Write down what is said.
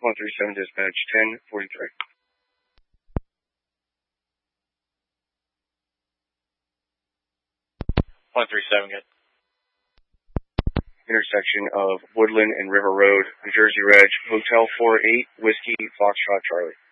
137 dispatch 1043. 137, good. Intersection of Woodland and River Road, New Jersey Reg, Hotel 48, Whiskey, Foxtrot, Charlie.